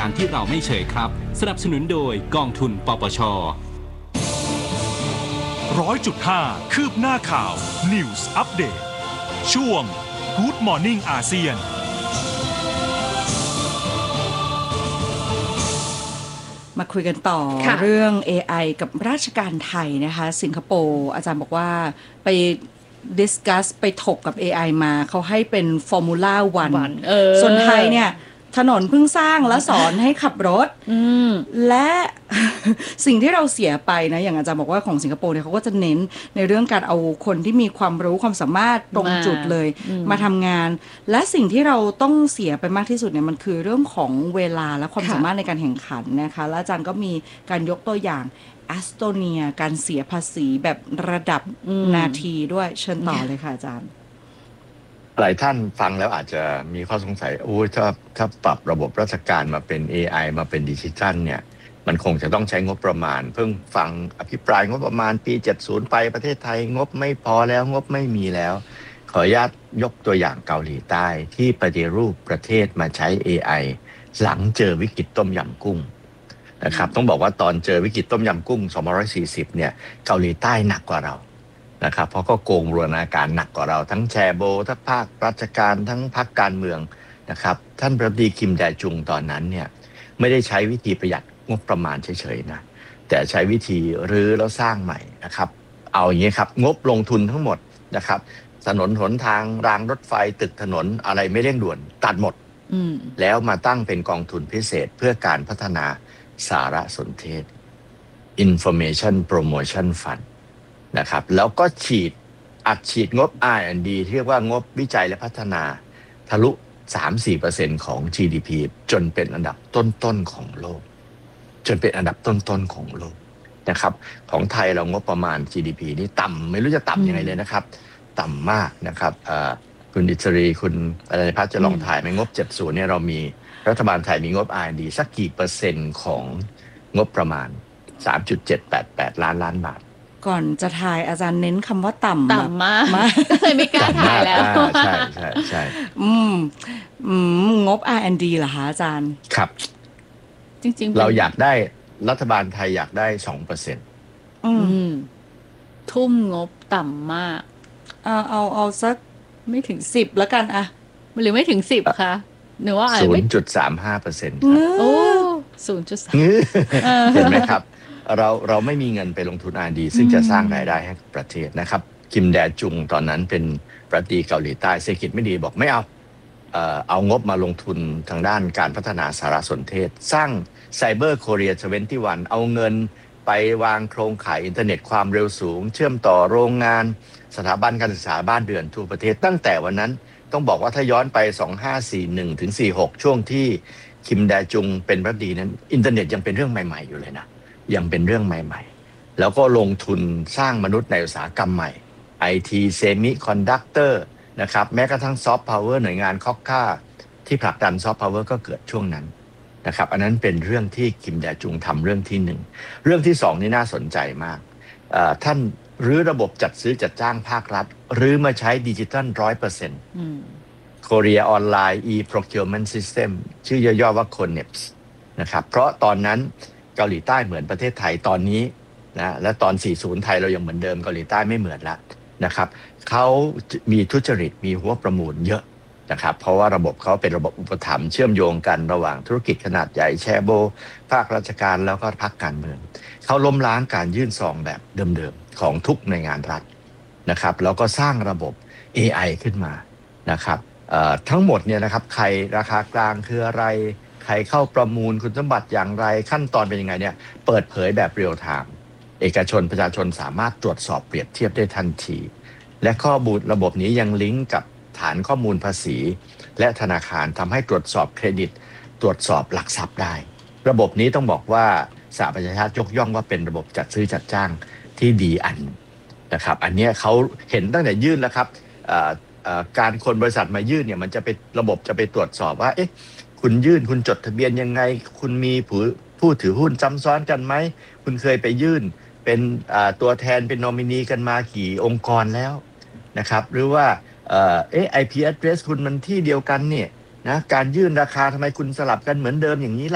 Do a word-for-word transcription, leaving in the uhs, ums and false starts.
การณ์ที่เราไม่เฉยครับสนับสนุนโดยกองทุนปปช. ร้อยจุดห้าคืบหน้าข่าว News Update ช่วง Good Morning อาเซียนมาคุยกันต่อเรื่อง เอ ไอ กับราชการไทยนะคะสิงคโปร์อาจารย์บอกว่าไปดิสคัสไปถกกับ เอ ไอ มาเขาให้เป็นฟอร์มูล่าวันส่วนไทยเนี่ยถนนเพิ่งสร้างแล้วสอนให้ขับรถและ สิ่งที่เราเสียไปนะอย่างอาจารย์บอกว่าของสิงคโปร์เนี่ยเขาก็จะเน้นในเรื่องการเอาคนที่มีความรู้ความสามารถตรงจุดเลยมา มาทำงานและสิ่งที่เราต้องเสียไปมากที่สุดเนี่ยมันคือเรื่องของเวลาและความสามารถในการแข่งขันนะคะและอาจารย์ก็มีการยกตัวอย่างเอสโตเนียการเสียภาษีแบบระดับนาทีด้วยเชิญต่อเลยค่ะอาจารย์หลายท่านฟังแล้วอาจจะมีข้อสงสัยโอ้ยถ้าถ้าปรับระบบราชการมาเป็น เอ ไอ มาเป็นดิจิทัลเนี่ยมันคงจะต้องใช้งบประมาณเพิ่งฟังอภิปรายงบประมาณปีเจ็ดสิบไปประเทศไทยงบไม่พอแล้วงบไม่มีแล้วขออนุญาตยกตัวอย่างเกาหลีใต้ที่ปฏิรูปประเทศมาใช้ เอ ไอ หลังเจอวิกฤตต้มยำกุ้งนะครับต้องบอกว่าตอนเจอวิกฤตต้มยำกุ้งสองพันห้าร้อยสี่สิบเนี่ยเกาหลีใต้หนักกว่าเรานะครับเพราะก็โกงบูรณาการหนักกว่าเราทั้งแชโบทั้งภาคราชการทั้งพรรคการเมืองนะครับท่านประธานาธิบดีคิมแดจุงตอนนั้นเนี่ยไม่ได้ใช้วิธีประหยัดงบประมาณเฉยๆนะแต่ใช้วิธีรื้อแล้วสร้างใหม่นะครับเอาอย่างนี้ครับงบลงทุนทั้งหมดนะครับถนนหนทางรางรถไฟตึกถนนอะไรไม่เร่งด่วนตัดหมดแล้วมาตั้งเป็นกองทุนพิเศษเพื่อการพัฒนาสารสนเทศ Information Promotion Fund นะครับแล้วก็ฉีดอัดฉีดงบ อาร์ แอนด์ ดี ที่เรียกว่างบวิจัยและพัฒนาทะลุ สามถึงสี่เปอร์เซ็นต์ ของ จี ดี พี จนเป็นอันดับต้นๆของโลกจนเป็นอันดับต้นๆของโลกนะครับของไทยเรางบประมาณ จี ดี พี นี่ต่ำไม่รู้จะต่ำยังไงเลยนะครับต่ำมากนะครับคุณดิษรีคุณอะไรพัฒน์จะลองถ่ายไหมงบเจ็ดสิบเนี่ยเรามีรัฐบาลไทยมีงบ อาร์ แอนด์ ดี สักกี่เปอร์เซ็นต์ของงบประมาณ สามจุดเจ็ดแปดแปด ล้านล้านบาทก่อนจะถ่ายอาจารย์เน้นคำว่าต่ำต่ำมากก็เลยไม่กล้าถ่ายแล้วใช่ใช่ใช่อืมอืมงบ อาร์ แอนด์ ดี เหรอคะอาจารย์ครับจริงๆเราอยากได้รัฐบาลไทยอยากได้ สองเปอร์เซ็นต์อืมทุ่มงบต่ำมากเอาเอาเอาสักไม่ถึงสิบแล้วกันอะหรือไม่ถึงสิบคะหรือว่าศูนย์จุดสามห้าเปอร์เซ็นต์ ครับโอ้ ศูนย์จุดสามเห็นไหมครับเราเราไม่มีเงินไปลงทุน อาร์ แอนด์ ดี ซึ่งจะสร้างรายได้ให้กับประเทศนะครับคิมแดจุงตอนนั้นเป็นประธานาธิบดีเกาหลีใต้เศรษฐกิจไม่ดีบอกไม่เอาเอ่อเอางบมาลงทุนทางด้านการพัฒนาสารสนเทศสร้างไซเบอร์โคเรียยี่สิบเอ็ดเอาเงินไปวางโครงข่ายอินเทอร์เน็ตความเร็วสูงเชื่อมต่อโรงงานสถาบันการศึกษาบ้านเรือนทั่วประเทศตั้งแต่วันนั้นต้องบอกว่าถ้าย้อนไปสองพันห้าร้อยสี่สิบเอ็ดถึงสี่สิบหกช่วงที่คิมแดจุงเป็นประธานาธิบดีนั้นอินเทอร์เน็ตยังเป็นเรื่องใหม่ๆอยู่เลยนะยังเป็นเรื่องใหม่ๆแล้วก็ลงทุนสร้างมนุษย์ในอุตสาหกรรมใหม่ ไอ ที เซมิคอนดักเตอร์นะครับแม้กระทั่งซอฟต์พาวเวอร์หน่วยงานคอกค่าที่ผลักดันซอฟต์พาวเวอร์ก็เกิดช่วงนั้นนะครับอันนั้นเป็นเรื่องที่คิมแดจุงทำเรื่องที่หนึ่งเรื่องที่สองนี่น่าสนใจมากท่านรื้อระบบจัดซื้อจัดจ้างภาครัฐรื้อมาใช้ดิจิทัล ร้อยเปอร์เซ็นต์ Korea Online e-procurement system ชื่อย่อๆว่า โคเน็ปส์ นะครับเพราะตอนนั้นเกาหลีใต้เหมือนประเทศไทยตอนนี้นะและตอนสี่สิบไทยเรายังเหมือนเดิมเกาหลีใต้ไม่เหมือนละนะครับเขามีทุจริตมีหัวประมูลเยอะนะครับเพราะว่าระบบเขาเป็นระบบอุปถัมภ์เชื่อมโยงกันระหว่างธุรกิจขนาดใหญ่แชโบภาคราชการแล้วก็พรรคการเมืองเขาล้มล้างการยื่นซองแบบเดิมๆของทุกหน่วยงานรัฐนะครับแล้วก็สร้างระบบ เอ ไอ ขึ้นมานะครับทั้งหมดเนี่ยนะครับใครราคากลางคืออะไรใครเข้าประมูลคุณสมบัติอย่างไรขั้นตอนเป็นยังไงเนี่ยเปิดเผยแบบเรียลไทม์เอกชนประชาชนสามารถตรวจสอบเปรียบเทียบได้ทันทีและข้อมูลระบบนี้ยังลิงก์กับฐานข้อมูลภาษีและธนาคารทำให้ตรวจสอบเครดิตตรวจสอบหลักทรัพย์ได้ระบบนี้ต้องบอกว่าสหประชาชาติยกย่องว่าเป็นระบบจัดซื้อจัดจ้างที่ดีอันนะครับอันนี้เขาเห็นตั้งแต่ยื่นแล้วครับการคนบริษัทมายื่นเนี่ยมันจะเป็นระบบจะไปตรวจสอบว่าเอ๊ะคุณยื่นคุณจดทะเบียนยังไงคุณมีผู้ผู้ถือหุ้นซ้ำซ้อนกันไหมคุณเคยไปยื่นเป็นตัวแทนเป็นนอมินีกันมากี่องค์กรแล้วนะครับหรือว่าเอ๊ะ ไอ พี address คุณมันที่เดียวกันเนี่ยนะการยื่นราคาทำไมคุณสลับกันเหมือนเดิมอย่างนี้